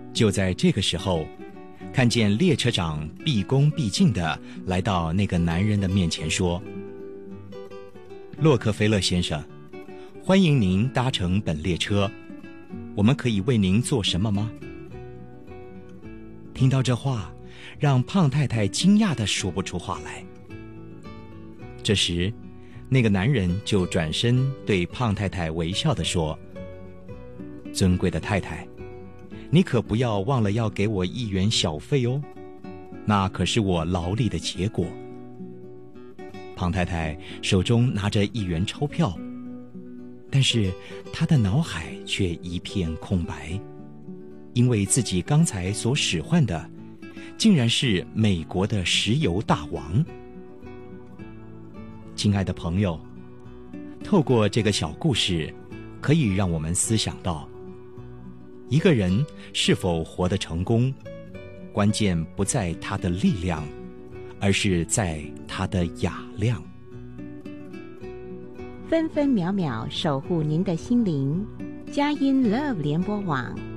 就在这个时候，看见列车长毕恭毕敬地来到那个男人的面前说：洛克菲勒先生，欢迎您搭乘本列车，我们可以为您做什么吗？听到这话，让胖太太惊讶地说不出话来。这时，那个男人就转身对胖太太微笑地说：尊贵的太太，你可不要忘了要给我1元小费哦，那可是我劳力的结果。胖太太手中拿着1元钞票，但是她的脑海却一片空白，因为自己刚才所使唤的竟然是美国的石油大王。亲爱的朋友，透过这个小故事，可以让我们思想到，一个人是否活得成功，关键不在他的力量，而是在他的雅量。 分分秒秒守护您的心灵，佳音 Love 联播网